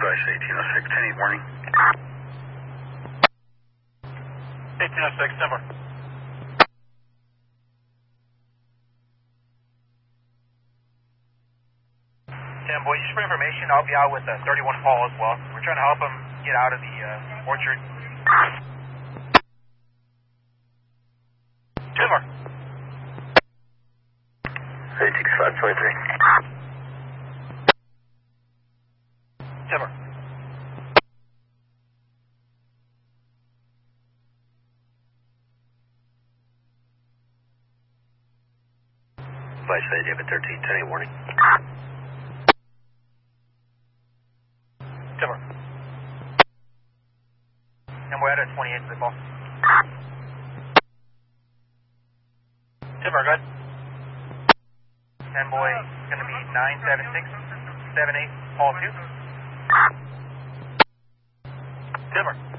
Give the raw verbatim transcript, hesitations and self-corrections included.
Vice eighteen oh six, ten eight warning. eighteen oh six, Timber. Tim, boy, just for information, I'll be out with uh, thirty-one Paul as well. We're trying to help him get out of the uh, orchard. Timber. eighty-five twenty-three. Timber. Vice David thirteen, ten eight warning. Timber. And we're at a twenty-eight for the ball. Timber, good. ten boy, it's going to be nine seven six seven eight, Paul two. Timber.